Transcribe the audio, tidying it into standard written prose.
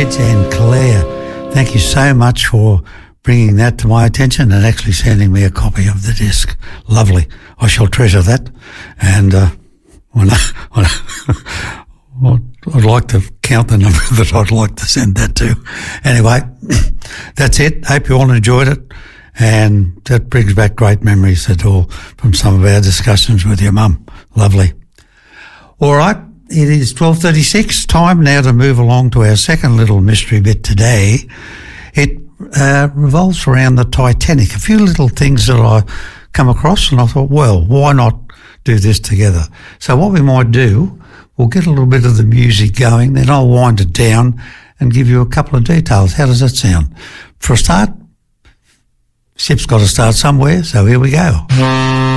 Reg and Claire. Thank you so much for bringing that to my attention and actually sending me a copy of the disc. Lovely. I shall treasure that. And I'd like to count the number that I'd like to send that to. Anyway, that's it. Hope you all enjoyed it. And that brings back great memories at all from some of our discussions with your mum. Lovely. All right. It is 12:36. Time now to move along to our second little mystery bit today. It revolves around the Titanic. A few little things that I come across, and I thought, well, why not do this together? So what we might do, we'll get a little bit of the music going, then I'll wind it down and give you a couple of details. How does that sound? For a start, ship's got to start somewhere, so here we go.